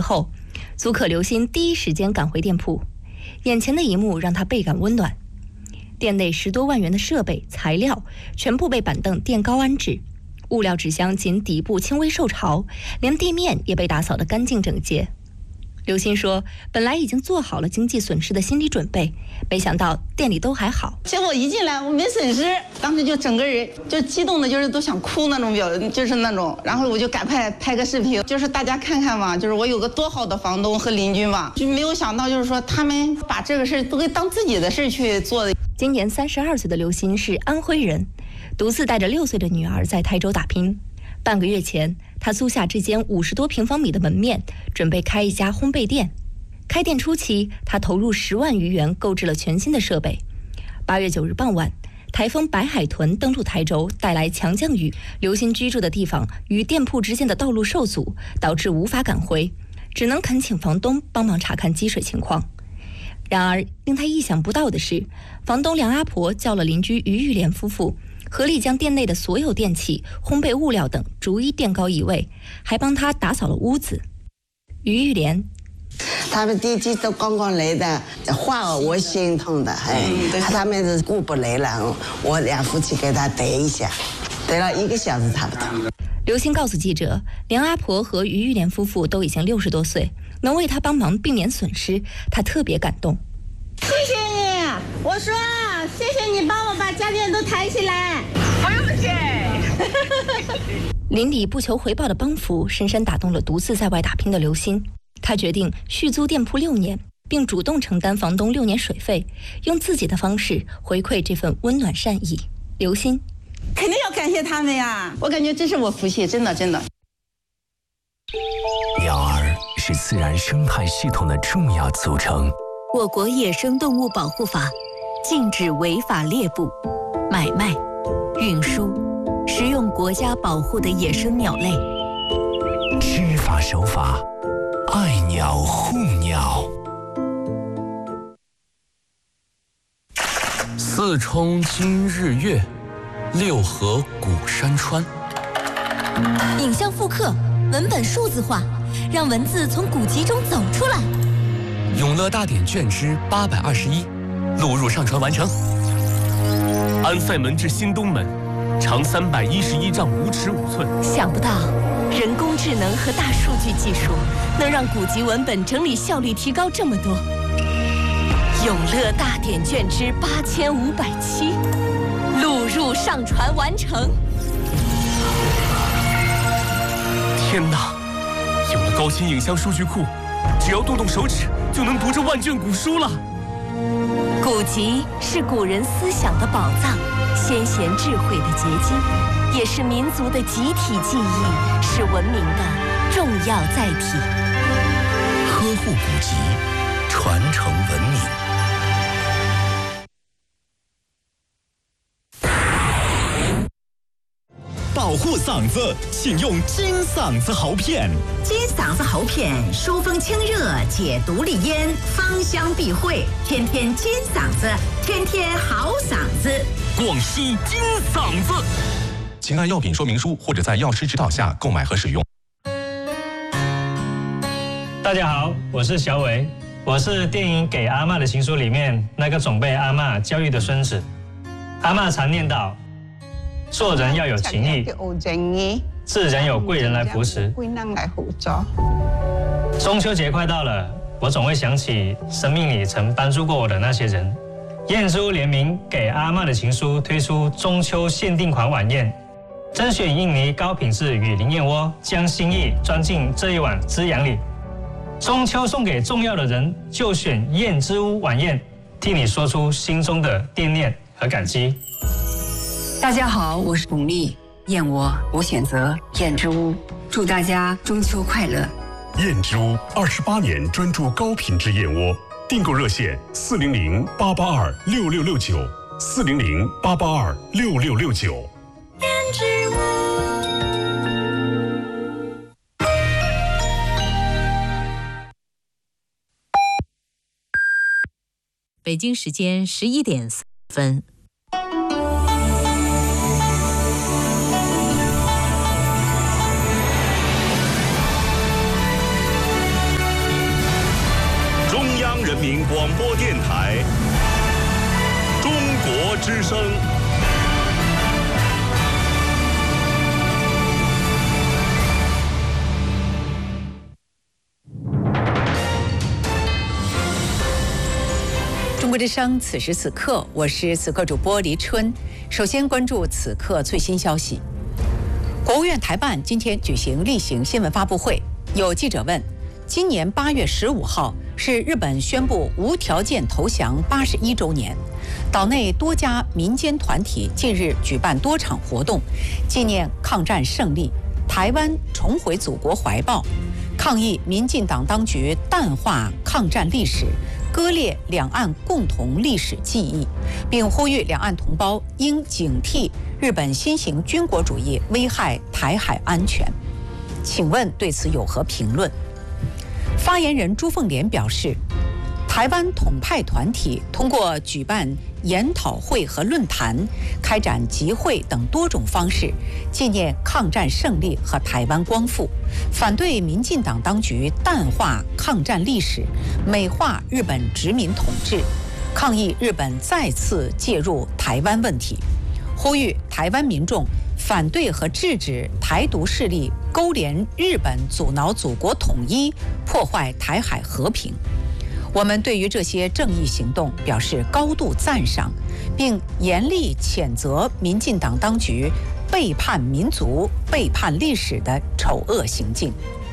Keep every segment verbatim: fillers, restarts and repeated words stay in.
后，租客刘鑫第一时间赶回店铺，眼前的一幕让他倍感温暖。店内十多万元的设备材料全部被板凳垫高安置，物料纸箱仅底部轻微受潮，连地面也被打扫得干净整洁。刘鑫说，本来已经做好了经济损失的心理准备，没想到店里都还好。 结果一进来我没损失，当时就整个人就激动的，就是都想哭那种表，就是那种。然后我就赶快拍个视频，就是大家看看嘛，就是我有个多好的房东和邻居嘛，就没有想到就是说他们把这个事都给当自己的事去做的。 今年三十二岁的刘鑫是安徽人，独自带着六岁的女儿在台州打拼。半个月前，他租下这间五十多平方米的门面，准备开一家烘焙店。开店初期，他投入十万余元购置了全新的设备。八月九日傍晚，台风白海豚登陆台州，带来强降雨，刘鑫居住的地方与店铺之间的道路受阻，导致无法赶回，只能恳请房东帮忙查看积水情况。然而，令他意想不到的是，房东梁阿婆叫了邻居于玉莲夫妇，合力将店内的所有电器、烘焙物料等逐一垫高一位，还帮他打扫了屋子。于玉莲， 他们地基都刚刚来的，话我心痛的，哎，嗯、他们是顾不来了，我两夫妻给他逮一下，逮了一个小时差不多。 刘鑫告诉记者，梁阿婆和于玉莲夫妇都已经六十多岁，能为他帮忙避免损失，他特别感动。 谢谢你，我说谢谢你帮我把家电都抬起来。 不用谢。 邻里不求回报的帮扶，深深打动了独自在外打拼的刘鑫。他决定续租店铺六年，并主动承担房东六年水费，用自己的方式回馈这份温暖善意。刘鑫， 肯定要感谢他们呀！我感觉这是我福气，真的真的。 鸟儿是自然生态系统的重要组成。 我国野生动物保护法禁止违法猎捕、买卖、运输、食用国家保护的野生鸟类。 知法守法，爱鸟护鸟。 四冲今日月，六合古山川。 影像复刻，文本数字化，让文字从古籍中走出来。 永乐大典卷之八百二十一，录入上传完成。安塞门至新东门，长三百一十一丈五尺五寸。 想不到，人工智能和大数据技术能让古籍文本整理效率提高这么多。永乐大典卷之八千五百七，录入上传完成。 天哪！有了高清影像数据库，只要动动手指就能读这万卷古书了。 古籍是古人思想的宝藏，先贤智慧的结晶，也是民族的集体记忆，是文明的重要载体。 呵护古籍，传承文明。 保护嗓子，请用金嗓子喉片。 金嗓子喉片疏风清热，解毒利咽，芳香避秽，天天金嗓子，天天好嗓子。 广西金嗓子，请按药品说明书或者在药师指导下购买和使用。 大家好，我是小伟，我是电影《给阿嬷的情书》里面那个总被阿嬷教育的孙子。阿嬷常念叨，做人要有情义，自然有贵人来扶持。中秋节快到了，我总会想起生命里曾帮助过我的那些人。燕珠联名《给阿嬷的情书》推出中秋限定款晚宴，甄选印尼高品质雨林燕窝，将心意装进这一碗滋养里。中秋送给重要的人，就选燕之屋晚宴，替你说出心中的惦念和感激。 大家好，我是巩俐，燕窝我选择燕之屋，祝大家中秋快乐。 燕之屋二十八年专注高品质燕窝，订购热线四零零八八二六六六九，四零零八八二六六六九。 燕之屋。 北京时间十一点四分。 央人民广播电台中国之声。 中国之声，此时此刻，我是此刻主播黎春。首先关注此刻最新消息。国务院台办今天举行例行新闻发布会，有记者问：今年八月十五号是日本宣布无条件投降八十一周年，岛内多家民间团体近日举办多场活动，纪念抗战胜利，台湾重回祖国怀抱，抗议民进党当局淡化抗战历史，割裂两岸共同历史记忆，并呼吁两岸同胞应警惕日本新型军国主义危害台海安全。请问对此有何评论？发言人朱凤莲表示，台湾统派团体通过举办研讨会和论坛、开展集会等多种方式，纪念抗战胜利和台湾光复，反对民进党当局淡化抗战历史，美化日本殖民统治，抗议日本再次介入台湾问题，呼吁台湾民众反对和制止台独势力勾连日本，阻挠祖国统一，破坏台海和平。我们对于这些正义行动表示高度赞赏，并严厉谴责民进党当局背叛民族、背叛历史的丑恶行径。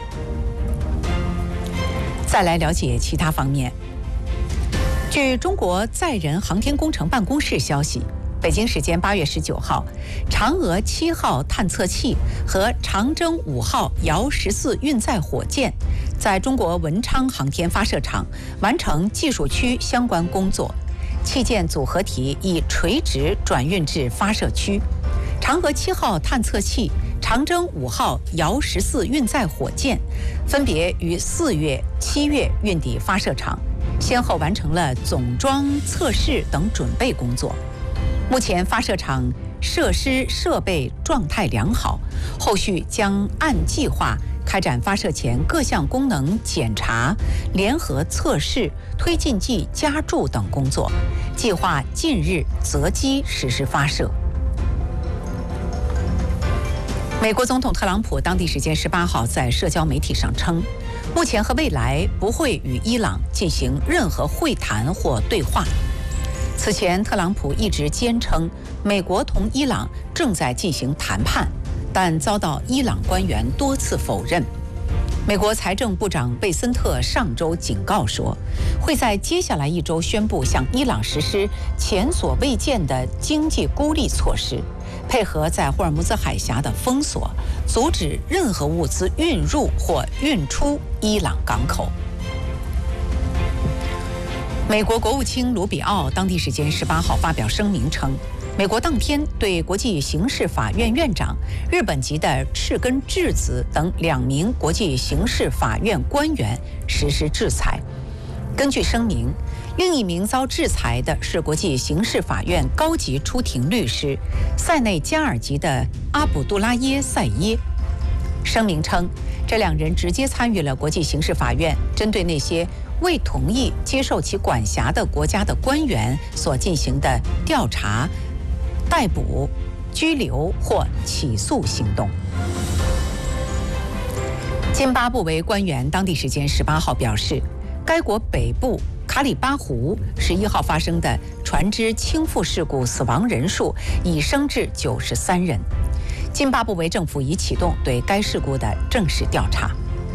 再来了解其他方面。据中国载人航天工程办公室消息，北京时间八月十九号，嫦娥七号探测器和长征五号遥十四运载火箭在中国文昌航天发射场完成技术区相关工作，器件组合体已垂直转运至发射区。嫦娥七号探测器、长征五号遥十四运载火箭分别于四月、七月运抵发射场，先后完成了总装、测试等准备工作。目前发射场设施设备状态良好，后续将按计划开展发射前各项功能检查、联合测试、推进剂加注等工作，计划近日择机实施发射。美国总统特朗普当地时间十八号在社交媒体上称，目前和未来不会与伊朗进行任何会谈或对话。此前，特朗普一直坚称美国同伊朗正在进行谈判，但遭到伊朗官员多次否认。美国财政部长贝森特上周警告说，会在接下来一周宣布向伊朗实施前所未见的经济孤立措施，配合在霍尔木兹海峡的封锁，阻止任何物资运入或运出伊朗港口。美国国务卿卢比奥当地时间十八号发表声明称，美国当天对国际刑事法院院长、日本籍的赤根智子等两名国际刑事法院官员实施制裁。根据声明，另一名遭制裁的是国际刑事法院高级出庭律师塞内加尔籍的阿卜杜拉耶·塞耶。声明称，这两人直接参与了国际刑事法院针对那些未同意接受其管辖的国家的官员所进行的调查、逮捕、拘留或起诉行动。津巴布韦官员当地时间十八号表示，该国北部卡里巴湖十一号发生的船只倾覆事故死亡人数已升至九十三人。津巴布韦政府已启动对该事故的正式调查。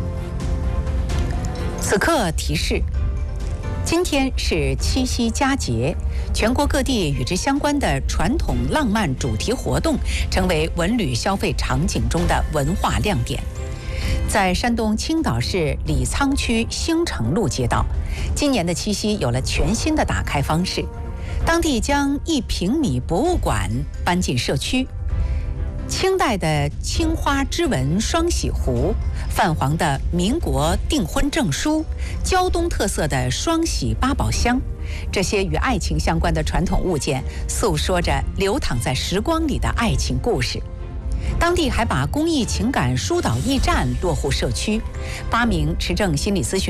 此刻提示，今天是七夕佳节，全国各地与之相关的传统浪漫主题活动成为文旅消费场景中的文化亮点。在山东青岛市李沧区兴城路街道，今年的七夕有了全新的打开方式，当地将一平米博物馆搬进社区。清代的青花织纹双喜壶、泛黄的民国订婚证书、胶东特色的双喜八宝箱，这些与爱情相关的传统物件，诉说着流淌在时光里的爱情故事。当地还把公益情感疏导驿站落户社区，八名持证心理咨询